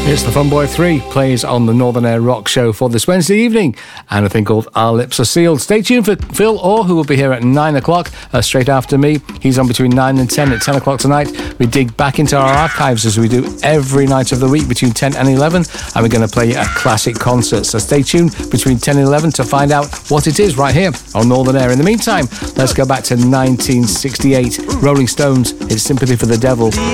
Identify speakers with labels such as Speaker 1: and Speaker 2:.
Speaker 1: It's the Funboy 3 plays on the Northern Air Rock Show for this Wednesday evening, and a thing called Our Lips Are Sealed. Stay tuned for Phil Orr, who will be here at 9 o'clock, straight after me. He's on between 9 and 10 at 10 o'clock tonight. We dig back into our archives as we do every night of the week between 10 and 11, and we're going to play a classic concert. So stay tuned between 10 and 11 to find out what it is right here on Northern Air. In the meantime, let's go back to 1968. Rolling Stones, it's Sympathy for the Devil.